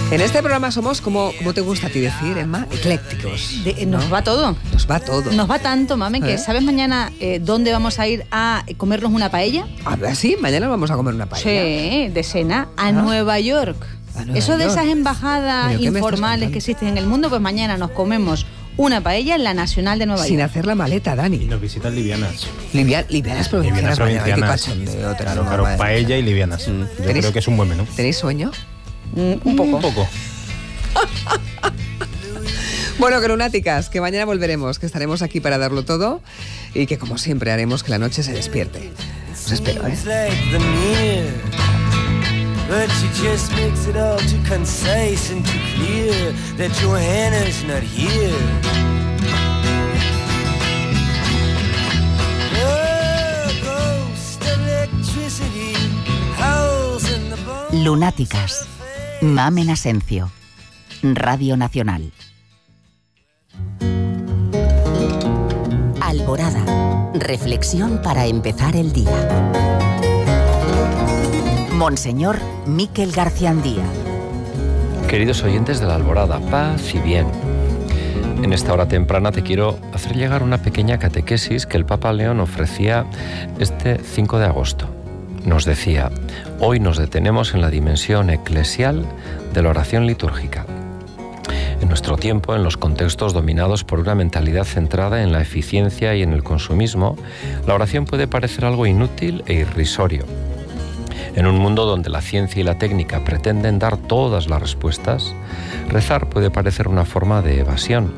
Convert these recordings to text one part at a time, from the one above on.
En este programa somos, como te gusta a ti decir, Emma, eclécticos. Nos va todo. Nos va todo. Nos va tanto, mami, que ¿sabes mañana dónde vamos a ir a comernos una paella? A ver, sí, mañana vamos a comer una paella. Sí, de cena a Nueva York. Eso de esas embajadas informales que existen en el mundo, pues mañana nos comemos una paella en la Nacional de Nueva York. Sin hacer la maleta, Dani. Y nos visitan livianas. Livianas provincianas. Claro, paella y livianas. Yo creo que es un buen menú. ¿Tenéis sueño? Un poco. Un poco. Bueno, que lunáticas, que mañana volveremos, que estaremos aquí para darlo todo y que como siempre haremos que la noche se despierte. Os espero, But she just makes it all too concise and too clear that Johanna's not here. The ghost electricity howls in the bones. Lunáticas. Mamen Asencio. Radio Nacional. Alborada. Reflexión para empezar el día. Monseñor Miquel Garciandía. Queridos oyentes de la Alborada, paz y bien. En esta hora temprana te quiero hacer llegar una pequeña catequesis que el Papa León ofrecía este 5 de agosto. Nos decía, hoy nos detenemos en la dimensión eclesial de la oración litúrgica. En nuestro tiempo, en los contextos dominados por una mentalidad centrada en la eficiencia y en el consumismo, la oración puede parecer algo inútil e irrisorio. En un mundo donde la ciencia y la técnica pretenden dar todas las respuestas, rezar puede parecer una forma de evasión.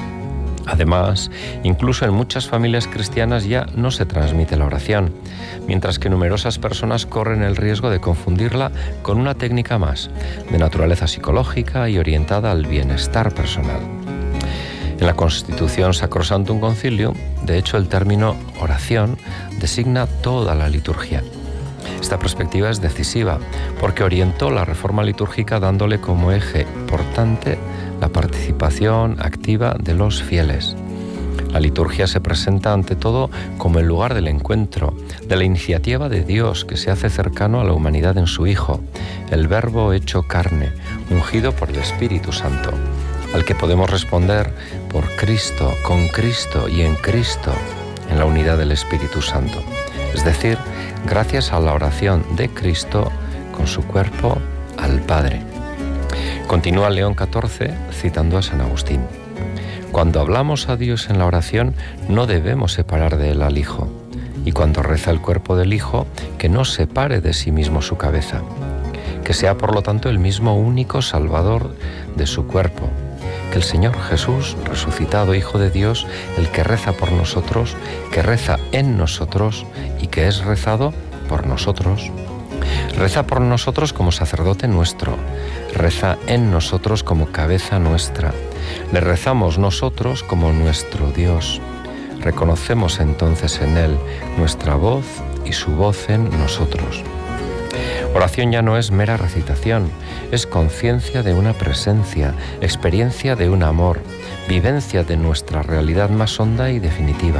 Además, incluso en muchas familias cristianas ya no se transmite la oración, mientras que numerosas personas corren el riesgo de confundirla con una técnica más, de naturaleza psicológica y orientada al bienestar personal. En la Constitución Sacrosanctum Concilium, de hecho, el término oración designa toda la liturgia. Esta perspectiva es decisiva porque orientó la reforma litúrgica dándole como eje portante la participación activa de los fieles. La liturgia se presenta ante todo como el lugar del encuentro, de la iniciativa de Dios que se hace cercano a la humanidad en su Hijo, el Verbo hecho carne, ungido por el Espíritu Santo, al que podemos responder por Cristo, con Cristo y en Cristo, en la unidad del Espíritu Santo. Es decir, gracias a la oración de Cristo con su cuerpo al Padre. Continúa León XIV citando a San Agustín. Cuando hablamos a Dios en la oración, no debemos separar de él al Hijo. Y cuando reza el cuerpo del Hijo, que no separe de sí mismo su cabeza. Que sea, por lo tanto, el mismo único Salvador de su cuerpo. Que el Señor Jesús, resucitado Hijo de Dios, el que reza por nosotros, que reza en nosotros y que es rezado por nosotros. Reza por nosotros como sacerdote nuestro, reza en nosotros como cabeza nuestra. Le rezamos nosotros como nuestro Dios. Reconocemos entonces en Él nuestra voz y su voz en nosotros. Oración ya no es mera recitación, es conciencia de una presencia, experiencia de un amor, vivencia de nuestra realidad más honda y definitiva.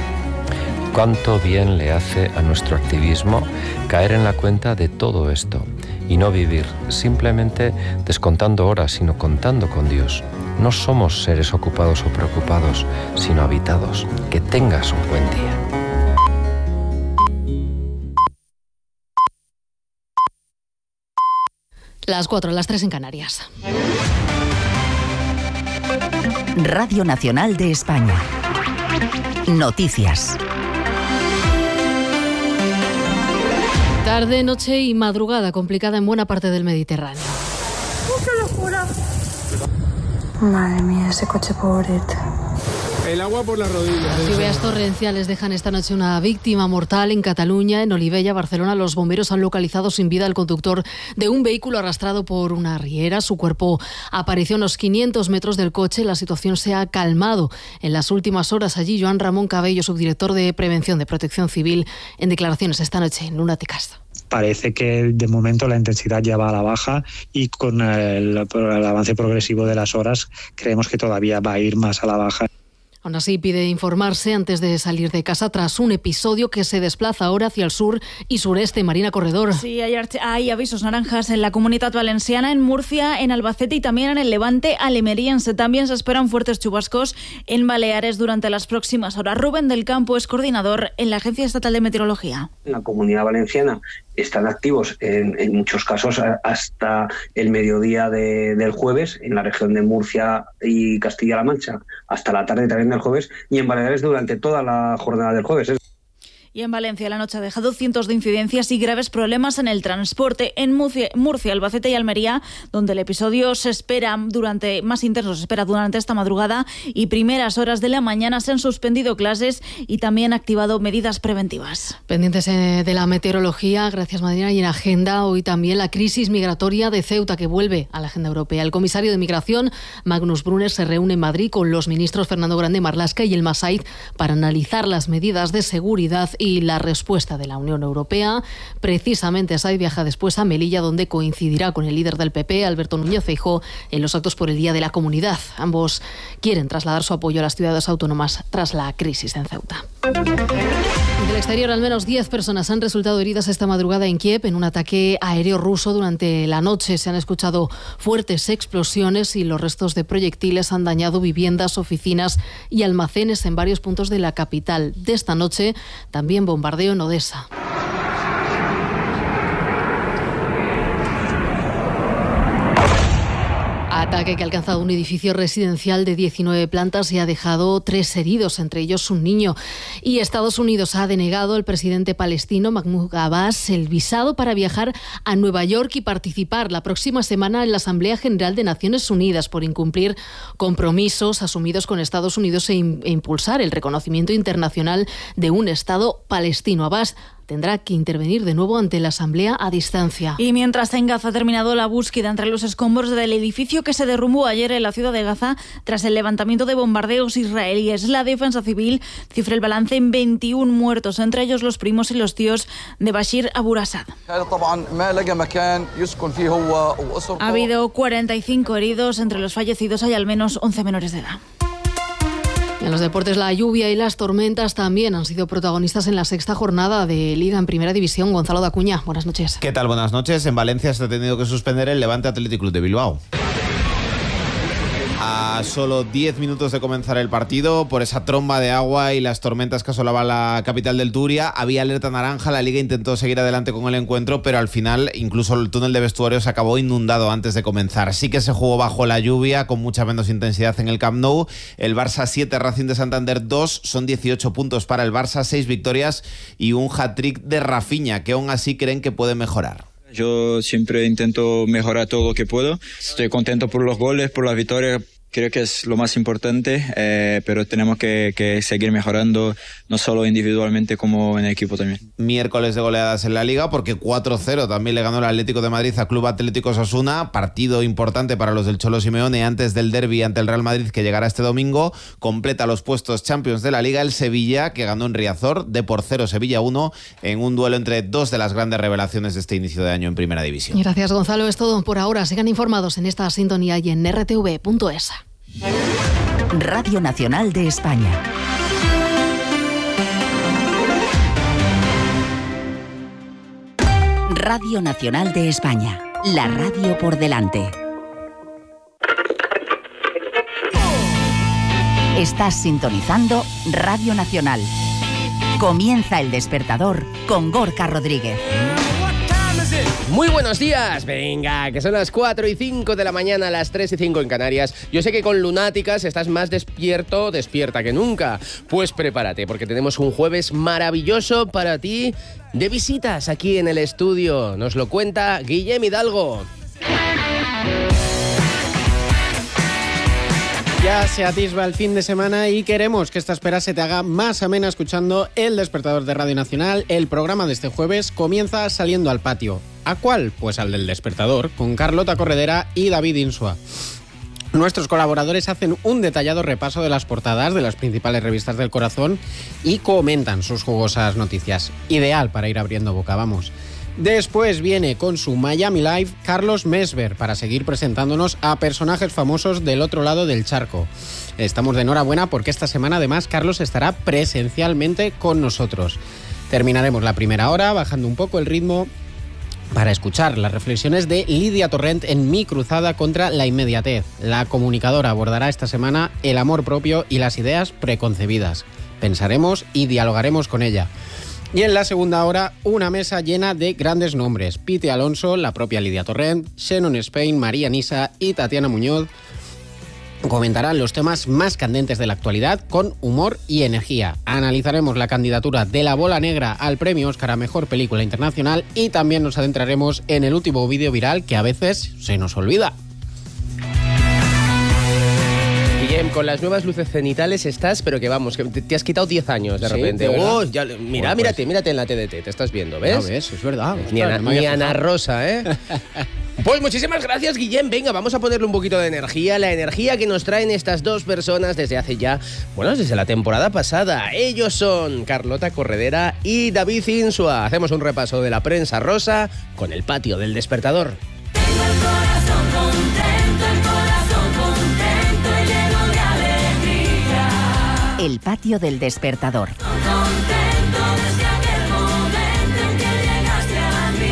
Cuánto bien le hace a nuestro activismo caer en la cuenta de todo esto y no vivir simplemente descontando horas, sino contando con Dios. No somos seres ocupados o preocupados, sino habitados. Que tengas un buen día. Las 4, las 3 en Canarias. Radio Nacional de España. Noticias. Tarde, noche y madrugada complicada en buena parte del Mediterráneo. ¡Qué locura! Madre mía, ese coche pobrete. El agua por las rodillas. Lluvias torrenciales dejan esta noche una víctima mortal en Cataluña. En Olivella, Barcelona, los bomberos han localizado sin vida al conductor de un vehículo arrastrado por una riera. Su cuerpo apareció a unos 500 metros del coche. La situación se ha calmado en las últimas horas. Allí, Joan Ramón Cabello, subdirector de Prevención de Protección Civil, en declaraciones esta noche en Lunáticas. Parece que de momento la intensidad ya va a la baja y con el avance progresivo de las horas creemos que todavía va a ir más a la baja. Aún así, pide informarse antes de salir de casa tras un episodio que se desplaza ahora hacia el sur y sureste. Marina Corredor. Sí, hay avisos naranjas en la Comunitat Valenciana, en Murcia, en Albacete y también en el Levante almeriense. También se esperan fuertes chubascos en Baleares durante las próximas horas. Rubén del Campo es coordinador en la Agencia Estatal de Meteorología. En la Comunidad Valenciana están activos en muchos casos hasta el mediodía del jueves, en la región de Murcia y Castilla-La Mancha, hasta la tarde también del jueves, y en Baleares durante toda la jornada del jueves. Y en Valencia la noche ha dejado cientos de incidencias y graves problemas en el transporte. En Murcia, Albacete y Almería, donde el episodio se espera más intenso, se espera durante esta madrugada y primeras horas de la mañana, se han suspendido clases y también activado medidas preventivas. Pendientes de la meteorología, gracias Marina, y en agenda hoy también la crisis migratoria de Ceuta, que vuelve a la agenda europea. El comisario de Migración, Magnus Brunner, se reúne en Madrid con los ministros Fernando Grande Marlaska y Elma Said para analizar las medidas de seguridad y la respuesta de la Unión Europea. Precisamente Said viaja después a Melilla, donde coincidirá con el líder del PP, Alberto Núñez Feijóo, en los actos por el Día de la Comunidad. Ambos quieren trasladar su apoyo a las ciudades autónomas tras la crisis en Ceuta. Del exterior, al menos 10 personas han resultado heridas esta madrugada en Kiev en un ataque aéreo ruso durante la noche. Se han escuchado fuertes explosiones y los restos de proyectiles han dañado viviendas, oficinas y almacenes en varios puntos de la capital. De esta noche, también bombardeo en Odessa. Ataque que ha alcanzado un edificio residencial de 19 plantas y ha dejado 3 heridos, entre ellos un niño. Y Estados Unidos ha denegado al presidente palestino Mahmoud Abbas el visado para viajar a Nueva York y participar la próxima semana en la Asamblea General de Naciones Unidas por incumplir compromisos asumidos con Estados Unidos e impulsar el reconocimiento internacional de un Estado palestino. Abbas tendrá que intervenir de nuevo ante la Asamblea a distancia. Y mientras en Gaza ha terminado la búsqueda entre los escombros del edificio que se derrumbó ayer en la ciudad de Gaza tras el levantamiento de bombardeos israelíes, la Defensa Civil cifra el balance en 21 muertos, entre ellos los primos y los tíos de Bashir Abu Assad. Ha habido 45 heridos, entre los fallecidos hay al menos 11 menores de edad. En los deportes, la lluvia y las tormentas también han sido protagonistas en la sexta jornada de Liga en Primera División. Gonzalo Dacuña, buenas noches. ¿Qué tal? Buenas noches. En Valencia se ha tenido que suspender el Levante Athletic Club de Bilbao. A solo 10 minutos de comenzar el partido, por esa tromba de agua y las tormentas que asolaban la capital del Turia, había alerta naranja. La Liga intentó seguir adelante con el encuentro, pero al final incluso el túnel de vestuarios acabó inundado antes de comenzar. Sí que se jugó bajo la lluvia, con mucha menos intensidad en el Camp Nou. El Barça 7, Racing de Santander 2, son 18 puntos para el Barça, 6 victorias y un hat-trick de Rafinha, que aún así creen que puede mejorar. Yo siempre intento mejorar todo lo que puedo. Estoy contento por los goles, por la victoria. Creo que es lo más importante, pero tenemos que seguir mejorando, no solo individualmente como en equipo también. Miércoles de goleadas en la Liga, porque 4-0 también le ganó el Atlético de Madrid a Club Atlético Osasuna, partido importante para los del Cholo Simeone antes del derbi ante el Real Madrid que llegará este domingo. Completa los puestos Champions de la Liga el Sevilla, que ganó en Riazor de por 0 Sevilla 1 en un duelo entre dos de las grandes revelaciones de este inicio de año en Primera División. Gracias, Gonzalo, es todo por ahora. Sigan informados en esta sintonía y en rtv.es. Radio Nacional de España. Radio Nacional de España. La radio por delante. Estás sintonizando Radio Nacional. Comienza El Despertador con Gorka Rodríguez. Muy buenos días, venga, que son las 4 y 5 de la mañana, las 3 y 5 en Canarias. Yo sé que con Lunáticas estás más despierta que nunca. Pues prepárate, porque tenemos un jueves maravilloso para ti de visitas aquí en el estudio. Nos lo cuenta Guillem Hidalgo. Ya se atisba el fin de semana y queremos que esta espera se te haga más amena escuchando El Despertador de Radio Nacional. El programa de este jueves comienza saliendo al patio. ¿A cuál? Pues al del Despertador, con Carlota Corredera y David Insua. Nuestros colaboradores hacen un detallado repaso de las portadas de las principales revistas del corazón y comentan sus jugosas noticias. Ideal para ir abriendo boca, vamos. Después viene con su Miami Live Carlos Mesver para seguir presentándonos a personajes famosos del otro lado del charco. Estamos de enhorabuena porque esta semana además Carlos estará presencialmente con nosotros. Terminaremos la primera hora bajando un poco el ritmo para escuchar las reflexiones de Lidia Torrent en Mi cruzada contra la inmediatez. La comunicadora abordará esta semana el amor propio y las ideas preconcebidas. Pensaremos y dialogaremos con ella. Y en la segunda hora, una mesa llena de grandes nombres. Piti Alonso, la propia Lidia Torrent, Shannon Spain, María Nisa y Tatiana Muñoz comentarán los temas más candentes de la actualidad con humor y energía. Analizaremos la candidatura de La Bola Negra al Premio Oscar a Mejor Película Internacional y también nos adentraremos en el último vídeo viral que a veces se nos olvida. Guillem, con las nuevas luces cenitales estás, pero que vamos, que te has quitado 10 años de repente. Ya, mira, mírate en la TDT, te estás viendo, ¿ves? Ya ves, es verdad. Ni Ana Rosa, ¿eh? Pues muchísimas gracias, Guillem. Venga, vamos a ponerle un poquito de energía. La energía que nos traen estas dos personas desde hace ya, bueno, desde la temporada pasada. Ellos son Carlota Corredera y David Insua. Hacemos un repaso de la prensa rosa con el patio del despertador. Tengo el corazón contento y lleno de alegría. El patio del despertador. Contento desde aquel momento en que llegaste a mí.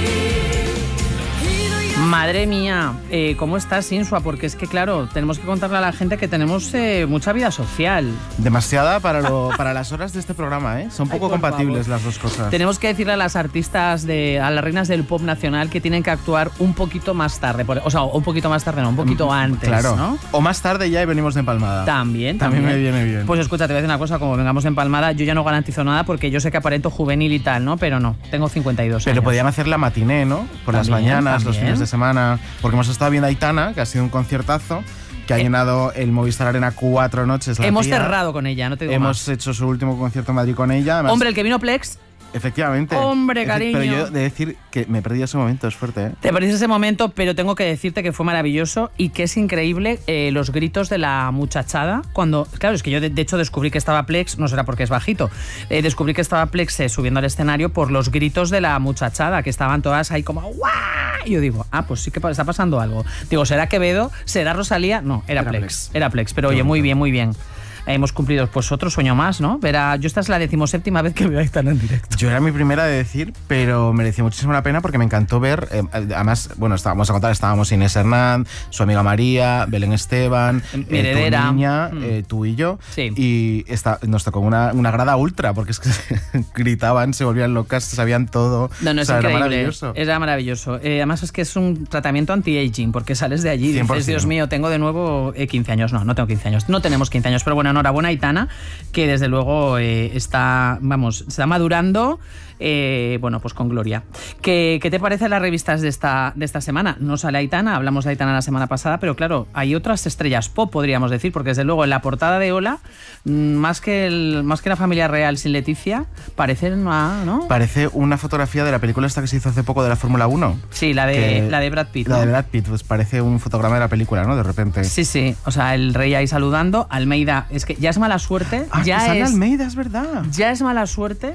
Madre mía, ¿cómo estás, Insua? Porque es que, claro, tenemos que contarle a la gente que tenemos mucha vida social. Demasiada para las horas de este programa, ¿eh? Son poco compatibles las dos cosas. Tenemos que decirle a las artistas, a las reinas del pop nacional, que tienen que actuar un poquito más tarde. O sea, un poquito más tarde, no, un poquito antes, claro, ¿no? O más tarde ya y venimos de empalmada. También me viene bien. Pues escucha, te voy a decir una cosa, como vengamos de empalmada, yo ya no garantizo nada porque yo sé que aparento juvenil y tal, ¿no? Pero no, tengo 52 años. Pero podían hacer la matiné, ¿no? Por las mañanas, los fines de semana. Porque hemos estado viendo a Aitana, que ha sido un conciertazo, que ha llenado el Movistar Arena 4 noches. Hemos cerrado con ella, no te digo Hemos hecho su último concierto en Madrid con ella. Además, hombre, el que vino Plex. Efectivamente. Hombre, cariño. Pero yo de decir que me perdí ese momento, es fuerte, ¿eh? Te perdiste ese momento, pero tengo que decirte que fue maravilloso y que es increíble los gritos de la muchachada. Cuando, claro, es que yo de hecho descubrí que estaba Plex, no será porque es bajito, descubrí que estaba Plex subiendo al escenario por los gritos de la muchachada, que estaban todas ahí como ¡guau! Y yo digo, pues sí que está pasando algo. Digo, ¿será Quevedo? ¿Será Rosalía? No, era Plex. Era Plex, pero oye, muy bien, muy bien. Hemos cumplido pues otro sueño más, ¿no? Yo esta es la 17ª vez que veo a Aitana en directo. Yo era mi primera de decir, pero mereció muchísimo la pena porque me encantó ver, además, bueno, estábamos Inés Hernán, su amiga María, Belén Esteban, tu niña, tú y yo, sí. Y nos tocó una grada ultra, porque es que gritaban, se volvían locas, sabían todo. No, es increíble. Era maravilloso. Además es que es un tratamiento anti-aging, porque sales de allí y dices, Dios mío, tengo de nuevo 15 años. No tengo 15 años. No tenemos 15 años, pero bueno, enhorabuena, Aitana, que desde luego se está madurando, bueno, pues con gloria. ¿Qué te parecen las revistas de esta semana? No sale Aitana, hablamos de Aitana la semana pasada, pero claro, hay otras estrellas pop, podríamos decir, porque desde luego en la portada de Hola, más que la familia real sin Leticia, parece ¿no? Parece una fotografía de la película esta que se hizo hace poco de la Fórmula 1. Sí, la de Brad Pitt. La de Brad Pitt, pues parece un fotograma de la película, ¿no? De repente. Sí, o sea, el rey ahí saludando, Almeida, es que ya es mala suerte. Ya sale Almeida, es verdad. Ya es mala suerte,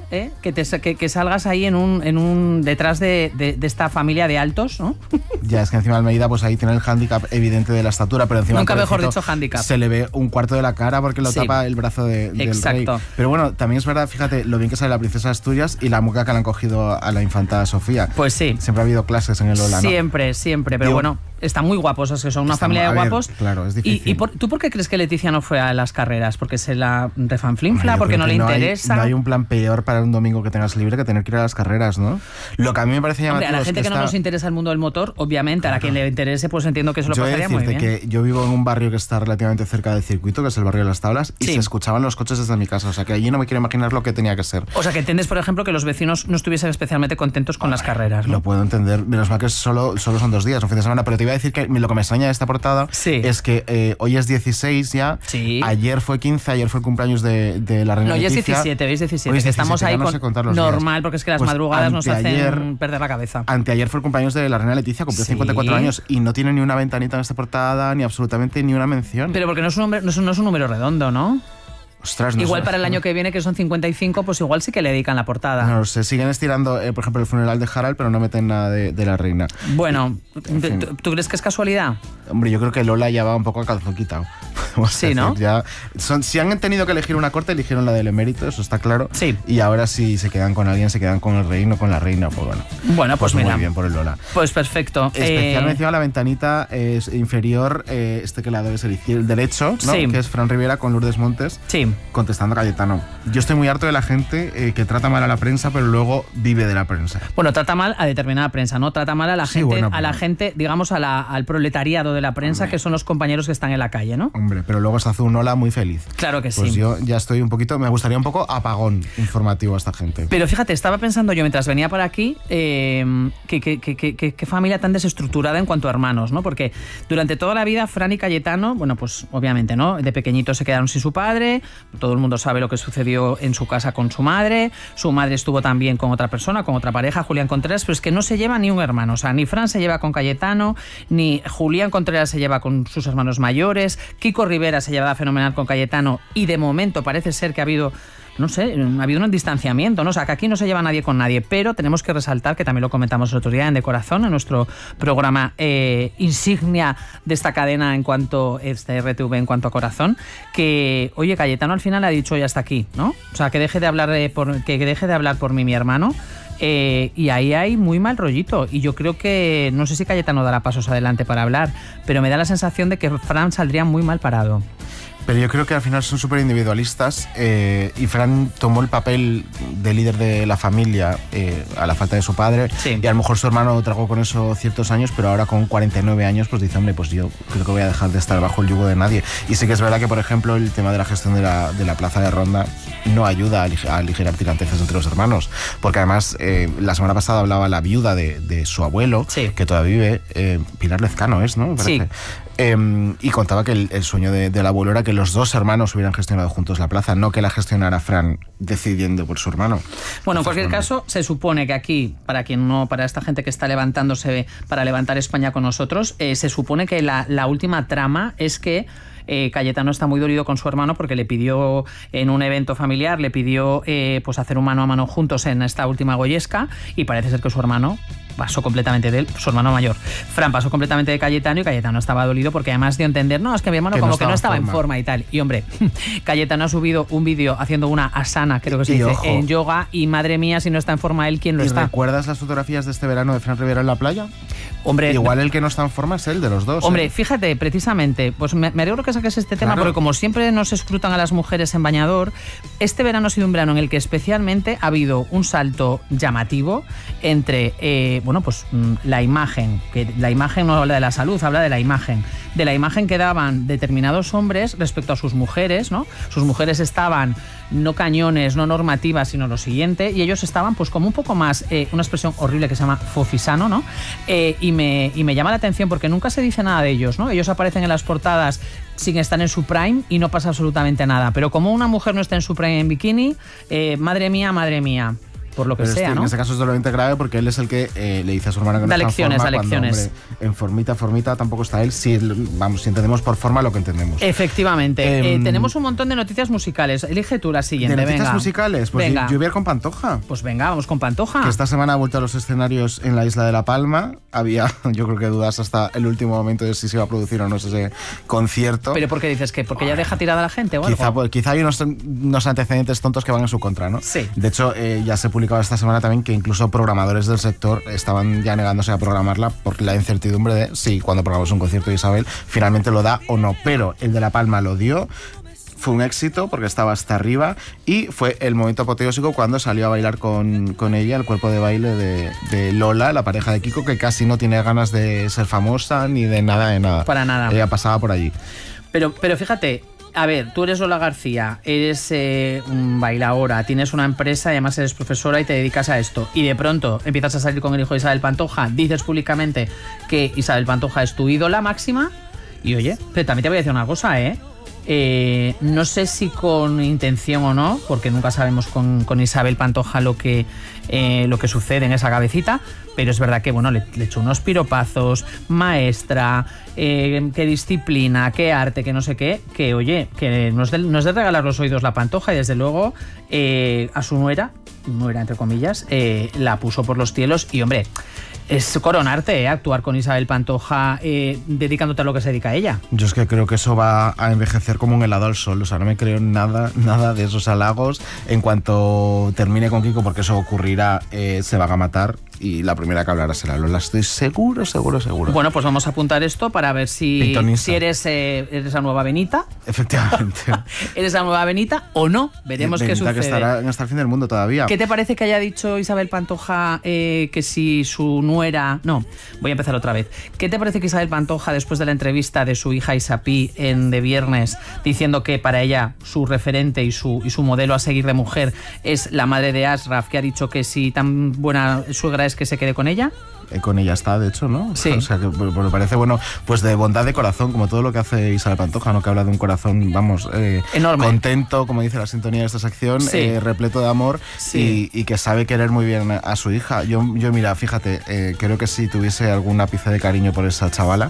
que salgas ahí en un detrás de esta familia de altos, ¿no? Ya, es que encima Almeida pues ahí tiene el hándicap evidente de la estatura, pero encima nunca mejor dicho hándicap. Se le ve un cuarto de la cara porque lo tapa el brazo del rey. Pero bueno, también es verdad, fíjate, lo bien que sale la princesa de Asturias y la mueca que le han cogido a la infanta Sofía. Pues sí. Siempre ha habido clases en el Lola, ¿no? Siempre, pero bueno, están muy guapos, es que son una familia de guapos. Claro, es difícil. ¿Tú por qué crees que Leticia no fue a las carreras? ¿Porque se la refanflinfla? ¿Porque no le interesa? No hay un plan peor para un domingo que tengas libre que tener que ir a las carreras, ¿no? Lo que a mí me parece llamativo. Hombre, a la gente que no nos interesa el mundo del motor, obviamente, a quien le interese, pues entiendo que eso lo pasaría muy bien. Que yo vivo en un barrio que está relativamente cerca del circuito, que es el barrio de Las Tablas, y se escuchaban los coches desde mi casa. O sea, que allí no me quiero imaginar lo que tenía que ser. O sea, que entiendes, por ejemplo, que los vecinos no estuviesen especialmente contentos con las carreras, ¿no? Lo puedo entender. Menos mal que solo son 2 días, un fin de semana. Pero te iba a decir que lo que me extraña de esta portada es que hoy es 16 ya. Sí. Ayer fue 15, ayer fue el cumpleaños de la reina Leticia. No, hoy es 17, hoy es 17. Que estamos ahí con normal, porque es que las madrugadas nos hacen perder la cabeza. Anteayer fue el cumpleaños de la reina Leticia, cumplió 54 años y no tiene ni una ventanita en esta portada, ni absolutamente ni una mención. Pero porque no es un número redondo, ¿no? Ostras, igual para el año que viene, que son 55, pues igual sí que le dedican la portada. No, se siguen estirando, por ejemplo, el funeral de Harald, pero no meten nada de la reina. Bueno, ¿tú crees que es casualidad? Hombre, yo creo que Lola ya va un poco a calzón quitado. Sí, ¿no? Si han tenido que elegir una corte, eligieron la del emérito, eso está claro. Sí. Y ahora si se quedan con alguien, se quedan con el rey, no con la reina. Pues bueno. Bueno, pues mira. Muy bien por el Lola. Pues perfecto. Especialmente a la ventanita inferior, que lado es el derecho, ¿no? Sí. Que es Fran Rivera con Lourdes Montes. Sí. Contestando a Cayetano. Yo estoy muy harto de la gente que trata mal a la prensa, pero luego vive de la prensa. Bueno, trata mal a determinada prensa, ¿no? Trata mal a la gente, bueno, a la gente, digamos, al proletariado de la prensa, que son los compañeros que están en la calle, ¿no? Hombre, pero luego se hace un hola muy feliz. Claro que sí. Pues yo ya estoy un poquito, me gustaría un poco apagón informativo a esta gente. Pero fíjate, estaba pensando yo mientras venía por aquí, qué familia tan desestructurada en cuanto a hermanos, ¿no? Porque durante toda la vida Fran y Cayetano, bueno, pues obviamente, ¿no? De pequeñitos se quedaron sin su padre, todo el mundo sabe lo que sucedió en su casa con su madre estuvo también con otra persona, con otra pareja, Julián Contreras, pero es que no se lleva ni un hermano, o sea, ni Fran se lleva con Cayetano, ni Julián Contreras se lleva con sus hermanos mayores, Kiko Rivera se llevaba fenomenal con Cayetano y de momento parece ser que ha habido, no sé, ha habido un distanciamiento, ¿no? O sea, que aquí no se lleva nadie con nadie, pero tenemos que resaltar, que también lo comentamos el otro día en De Corazón, en nuestro programa insignia de esta cadena en cuanto, RTV en cuanto a corazón, que, oye, Cayetano al final ha dicho ya hasta aquí, ¿no? O sea, que deje de hablar por mí mi hermano. Y ahí hay muy mal rollito y yo creo que, no sé si Cayetano dará pasos adelante para hablar, pero me da la sensación de que Fran saldría muy mal parado. Pero yo creo que al final son súper individualistas y Fran tomó el papel de líder de la familia a la falta de su padre, sí. Y a lo mejor su hermano tragó con eso ciertos años, pero ahora con 49 años pues dice, hombre, pues yo creo que voy a dejar de estar bajo el yugo de nadie. Y sí que es verdad que, por ejemplo, el tema de la gestión de la plaza de Ronda no ayuda a aligerar tiranteces entre los hermanos, porque además la semana pasada hablaba la viuda de su abuelo, sí. Que todavía vive, Pilar Lezcano es, ¿no? Me parece. Sí. Y contaba que el sueño del abuelo era que los dos hermanos hubieran gestionado juntos la plaza, no que la gestionara Fran decidiendo por su hermano. Bueno, en cualquier caso, se supone que aquí, para esta gente que está levantándose para levantar España con nosotros, se supone que la última trama es que Cayetano está muy dolido con su hermano porque le pidió en un evento familiar, le pidió pues hacer un mano a mano juntos en esta última goyesca y parece ser que su hermano pasó completamente de él, su hermano mayor. Fran pasó completamente de Cayetano y Cayetano estaba dolido porque además dio a entender, no, es que mi hermano como que no estaba en forma y tal. Y hombre, Cayetano ha subido un vídeo haciendo una asana, creo que se dice, en yoga y madre mía, si no está en forma él, ¿quién lo está? ¿Recuerdas las fotografías de este verano de Fran Rivera en la playa? Hombre, igual el que no está en forma es él, de los dos. Hombre, fíjate, precisamente, pues me alegro que saques este tema, porque como siempre nos escrutan a las mujeres en bañador, este verano ha sido un verano en el que especialmente ha habido un salto llamativo entre, bueno, pues la imagen, que la imagen no habla de la salud, habla de la imagen que daban determinados hombres respecto a sus mujeres, ¿no? Sus mujeres estaban no cañones, no normativas, sino lo siguiente, y ellos estaban pues como un poco más, una expresión horrible que se llama fofisano, ¿no? Y me llama la atención porque nunca se dice nada de ellos, ¿no? Ellos aparecen en las portadas sin estar en su prime y no pasa absolutamente nada, pero como una mujer no está en su prime en bikini, madre mía, por lo que sea, ¿no? En este caso es doblemente grave porque él es el que le dice a su hermana que no está en forma, lecciones. En formita tampoco está él. Si entendemos por forma lo que entendemos. Efectivamente. Tenemos un montón de noticias musicales. Elige tú la siguiente. ¿De noticias venga. musicales? Pues venga. Yo voy a ir con Pantoja. Pues venga, vamos con Pantoja. Que esta semana ha vuelto a los escenarios en la isla de La Palma. Había, yo creo que dudas hasta el último momento de si se iba a producir o no ese concierto. ¿Pero por qué dices que? ¿Porque ya deja tirada a la gente o algo? Quizá hay unos antecedentes tontos que van en su contra, ¿no? Sí. De hecho, ya se publicaba esta semana también que incluso programadores del sector estaban ya negándose a programarla por la incertidumbre de si cuando programamos un concierto de Isabel finalmente lo da o no. Pero el de La Palma lo dio. Fue un éxito porque estaba hasta arriba y fue el momento apoteósico cuando salió a bailar con ella el cuerpo de baile de Lola, la pareja de Kiko, que casi no tiene ganas de ser famosa ni de nada. Para nada. Ella pasaba por allí. Pero fíjate, a ver, tú eres Lola García, eres bailaora, tienes una empresa y además eres profesora y te dedicas a esto. Y de pronto empiezas a salir con el hijo de Isabel Pantoja, dices públicamente que Isabel Pantoja es tu ídola máxima y oye, pero también te voy a decir una cosa, No sé si con intención o no, porque nunca sabemos con Isabel Pantoja lo que sucede en esa cabecita, pero es verdad que bueno, le echó unos piropazos, maestra, qué disciplina, qué arte, que no sé qué, que oye, que no es de regalar los oídos la Pantoja, y desde luego a su nuera entre comillas, la puso por los cielos. Y hombre, es coronarte, actuar con Isabel Pantoja dedicándote a lo que se dedica a ella. Yo es que creo que eso va a envejecer como un helado al sol. O sea, no me creo nada de esos halagos. En cuanto termine con Kiko, porque eso ocurrirá, se van a matar. Y la primera que hablará será Lola. Estoy seguro. Bueno, pues vamos a apuntar esto para ver si eres la nueva Benita. Efectivamente. ¿Eres la nueva Benita o no? Veremos qué sucede. Que estará hasta el fin del mundo todavía. ¿Qué te parece que haya dicho Isabel Pantoja que si su nuera... No, voy a empezar otra vez. ¿Qué te parece que Isabel Pantoja, después de la entrevista de su hija Isapí en De Viernes, diciendo que para ella su referente y su modelo a seguir de mujer es la madre de Ashraf, que ha dicho que si tan buena suegra es que se quede con ella? Con ella está, de hecho, ¿no? Sí. O sea, que me parece, bueno, pues de bondad de corazón, como todo lo que hace Isabel Pantoja, ¿no? Que habla de un corazón, vamos, enorme, contento, como dice la sintonía de esta sección, sí. Repleto de amor, sí. y que sabe querer muy bien a su hija. Yo mira, fíjate, creo que si tuviese algún ápice de cariño por esa chavala,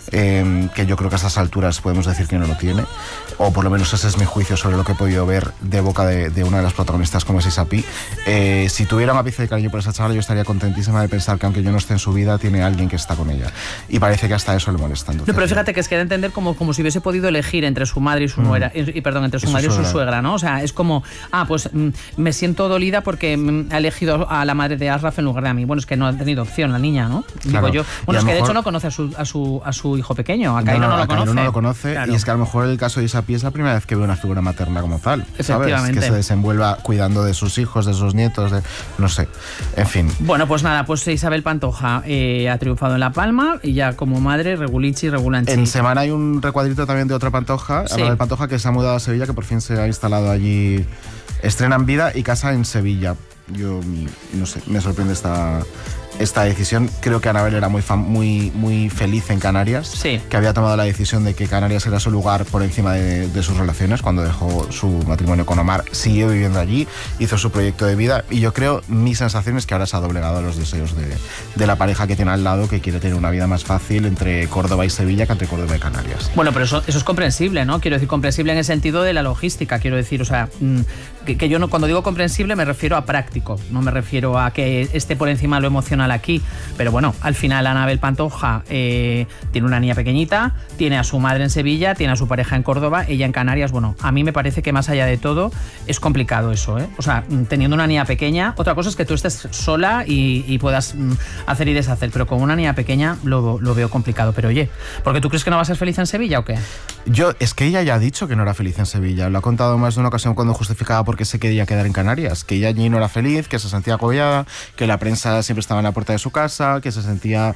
que yo creo que a estas alturas podemos decir que no lo tiene, o por lo menos ese es mi juicio sobre lo que he podido ver de boca de una de las protagonistas como es Isapí. Si tuviera un ápice de cariño por esa chavala, yo estaría contentísima de pensar que aunque yo no esté en su vida, tiene alguien que está con ella, y parece que hasta eso le molesta. Entonces, no, pero fíjate que es que da a entender como si hubiese podido elegir entre su madre y su nuera, entre su madre y su suegra, ¿no? O sea, es como, pues me siento dolida porque ha elegido a la madre de Ashraf en lugar de a mí. Bueno, es que no ha tenido opción la niña, ¿no? Claro. Digo yo. Bueno, es que de hecho no conoce a su hijo pequeño, a Cairo no lo conoce. No lo conoce, claro. Y es que a lo mejor el caso de Isapí es la primera vez que ve una figura materna como tal, ¿sabes? Que se desenvuelva cuidando de sus hijos, de sus nietos, no sé, en fin. Bueno, pues nada, pues Isabel Pantoja ha triunfado en La Palma y ya como madre, regulichi, regulanchi. En semana hay un recuadrito también de otra Pantoja, sí. Anabel Pantoja, que se ha mudado a Sevilla, que por fin se ha instalado allí, estrenan vida y casa en Sevilla. Yo no sé, me sorprende esta decisión. Creo que Anabel era muy feliz en Canarias, sí. Que había tomado la decisión de que Canarias era su lugar por encima de sus relaciones. Cuando dejó su matrimonio con Omar, siguió viviendo allí, hizo su proyecto de vida, y yo creo, mi sensación es que ahora se ha doblegado a los deseos de la pareja que tiene al lado, que quiere tener una vida más fácil entre Córdoba y Sevilla que entre Córdoba y Canarias. Bueno, pero eso es comprensible, ¿no? Quiero decir, comprensible en el sentido de la logística, quiero decir, o sea, que yo no, cuando digo comprensible me refiero a práctico, no me refiero a que esté por encima lo emocional aquí. Pero bueno, al final Anabel Pantoja tiene una niña pequeñita, tiene a su madre en Sevilla, tiene a su pareja en Córdoba, ella en Canarias. Bueno, a mí me parece que más allá de todo es complicado eso, ¿eh? O sea, teniendo una niña pequeña, otra cosa es que tú estés sola y puedas hacer y deshacer, pero con una niña pequeña lo veo complicado. Pero oye, ¿por qué tú crees que no va a ser feliz en Sevilla o qué? Es que ella ya ha dicho que no era feliz en Sevilla, lo ha contado más de una ocasión cuando justificaba por qué se quería quedar en Canarias, que ella allí no era feliz, que se sentía agobiada, que la prensa siempre estaba en la puerta de su casa, que se sentía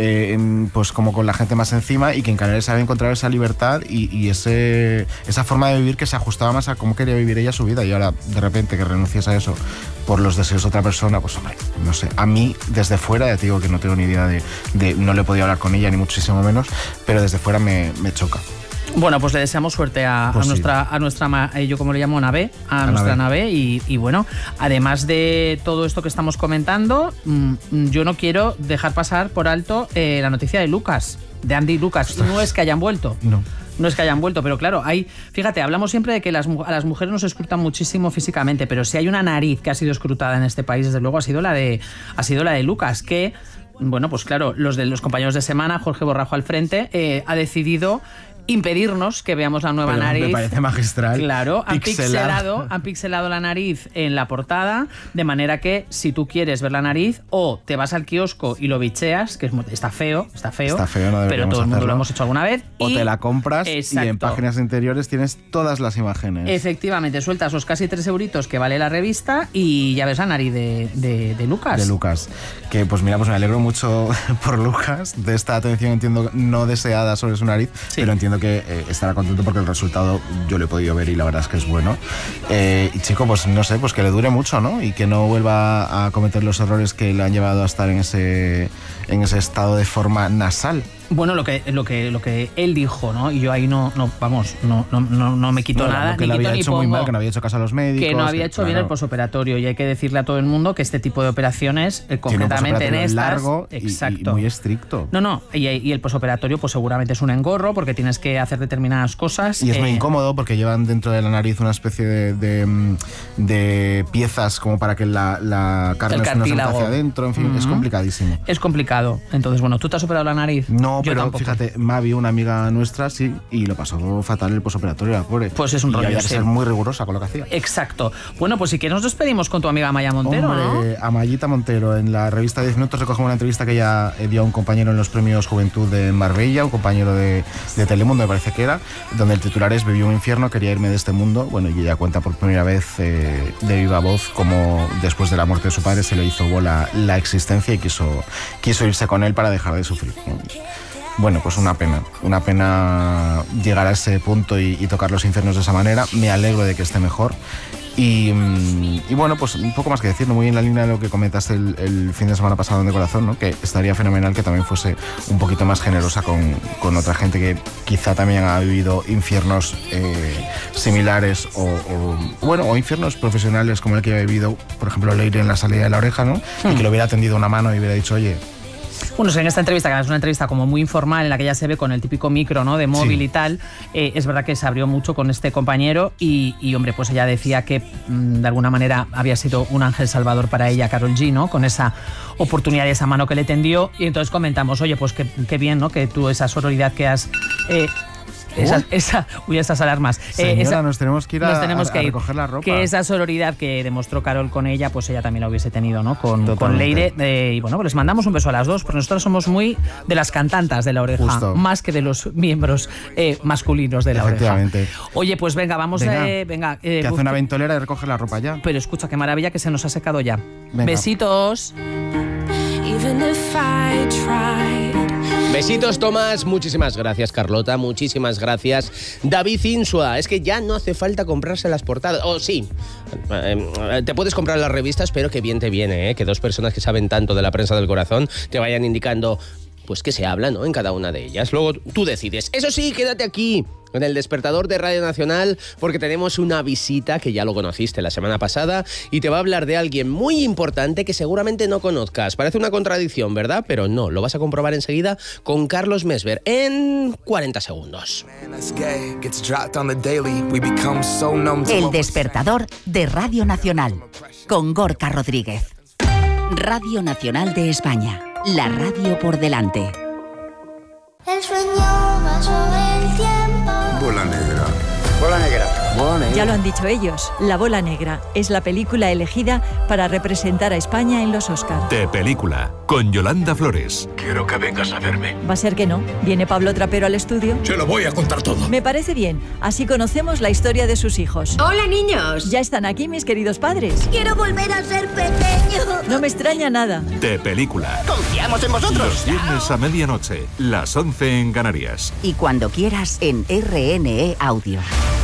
pues como con la gente más encima, y que en Canarias había encontrado esa libertad y esa forma de vivir que se ajustaba más a cómo quería vivir ella su vida, y ahora de repente que renuncies a eso por los deseos de otra persona, pues hombre, no sé, a mí desde fuera, ya te digo que no tengo ni idea de no le he podido hablar con ella ni muchísimo menos, pero desde fuera me choca. Bueno, pues le deseamos suerte a nuestra, yo como le llamo, Nave, nuestra Nave, y bueno, además de todo esto que estamos comentando, yo no quiero dejar pasar por alto la noticia de Lucas, de Andy y Lucas. No es que hayan vuelto. No es que hayan vuelto, pero claro, fíjate, hablamos siempre de que a las mujeres nos escrutan muchísimo físicamente, pero si hay una nariz que ha sido escrutada en este país, desde luego ha sido la de Lucas, que, bueno, pues claro, los compañeros de semana, Jorge Borrajo al frente, ha decidido impedirnos que veamos la nueva nariz. Me parece magistral. Claro, han pixelado la nariz en la portada, de manera que si tú quieres ver la nariz, o te vas al kiosco y lo bicheas, que está feo, no, pero todo el mundo lo hemos hecho alguna vez, o te la compras. Exacto. Y en páginas interiores tienes todas las imágenes. Efectivamente, sueltas los casi 3 euritos que vale la revista y ya ves la nariz de Lucas. De Lucas. Que pues mira, pues me alegro mucho por Lucas, de esta atención, entiendo, no deseada sobre su nariz, sí. Pero entiendo que estará contento porque el resultado yo lo he podido ver y la verdad es que es bueno. Y chico, pues no sé, pues que le dure mucho, ¿no? Y que no vuelva a cometer los errores que le han llevado a estar en ese estado de forma nasal. Bueno, lo que él dijo, ¿no? Y yo ahí no me quito nada. Que ni lo había quito hecho ni muy pongo, mal, que no había hecho caso a los médicos. Que no había hecho bien el posoperatorio. Y hay que decirle a todo el mundo que este tipo de operaciones, concretamente en estas... largo exacto. Y muy estricto. No. Y el posoperatorio pues seguramente es un engorro porque tienes que hacer determinadas cosas. Y es muy incómodo porque llevan dentro de la nariz una especie de piezas como para que la carne no se meta hacia adentro. En fin, es complicadísimo. Es complicado. Entonces, bueno, ¿tú te has operado la nariz? No, yo pero tampoco. Fíjate, Mavi, una amiga nuestra, sí, y lo pasó fatal el posoperatorio, la pobre. Pues es un rollo. Y había que ser muy rigurosa con lo que hacía. Exacto. Bueno, pues si quieres nos despedimos con tu amiga Amaya Montero, Hombre, ¿no? Amayita Montero, en la revista 10 Minutos recogemos una entrevista que ella dio a un compañero en los premios Juventud de Marbella, un compañero de Telemundo, me parece que era, donde el titular es: viví un infierno, quería irme de este mundo. Bueno, y ella cuenta por primera vez de viva voz cómo después de la muerte de su padre se le hizo bola la existencia y quiso irse con él para dejar de sufrir. Bueno, pues una pena llegar a ese punto y tocar los infiernos de esa manera. Me alegro de que esté mejor. Y bueno, pues un poco más que decir, muy en la línea de lo que comentaste el fin de semana pasado en De Corazón, ¿no? Que estaría fenomenal que también fuese un poquito más generosa con otra gente que quizá también ha vivido infiernos similares o infiernos profesionales como el que ha vivido, por ejemplo, Leire en La salida de la oreja, ¿no? Y que le hubiera tendido una mano y hubiera dicho, oye... Bueno, en esta entrevista, que es una entrevista como muy informal, en la que ya se ve con el típico micro, ¿no?, de móvil y tal, es verdad que se abrió mucho con este compañero y hombre, pues ella decía que de alguna manera había sido un ángel salvador para ella, Karol G, ¿no?, con esa oportunidad y esa mano que le tendió. Y entonces comentamos, oye, pues qué bien, ¿no?, que tú esa sororidad que has... esas alarmas. Señora, nos tenemos que ir a recoger la ropa. Que esa sororidad que demostró Karol con ella, pues ella también la hubiese tenido, ¿no? Con Leire. Y bueno, pues les mandamos un beso a las dos, porque nosotros somos muy de las cantantas de La Oreja, justo, más que de los miembros masculinos de La Oreja. Oye, pues venga, vamos a... que hace una ventolera y recoge la ropa ya. Pero escucha, qué maravilla que se nos ha secado ya. Venga. Besitos. Besitos, Tomás. Muchísimas gracias, Carlota. Muchísimas gracias, David Insua. Es que ya no hace falta comprarse las portadas. Sí, te puedes comprar las revistas, pero que bien te viene, que dos personas que saben tanto de la prensa del corazón te vayan indicando pues qué se habla, ¿no?, en cada una de ellas. Luego tú decides. Eso sí, quédate aquí en el Despertador de Radio Nacional, porque tenemos una visita que ya lo conociste la semana pasada y te va a hablar de alguien muy importante que seguramente no conozcas. Parece una contradicción, ¿verdad? Pero no, lo vas a comprobar enseguida con Carlos Mesver en 40 segundos. El Despertador de Radio Nacional, con Gorka Rodríguez. Radio Nacional de España, la radio por delante. El sueño va sobre el tiempo. Bola negra. Bola negra. Bola negra. Ya lo han dicho ellos, La Bola Negra es la película elegida para representar a España en los Oscar. De película, con Yolanda Flores. Quiero que vengas a verme. Va a ser que no. ¿Viene Pablo Trapero al estudio? Se lo voy a contar todo. Me parece bien. Así conocemos la historia de sus hijos. ¡Hola, niños! Ya están aquí mis queridos padres. ¡Quiero volver a ser pequeño! No me extraña nada. De película. ¡Confiamos en vosotros! Los viernes a medianoche, las 11 en Canarias. Y cuando quieras en RNE Audio.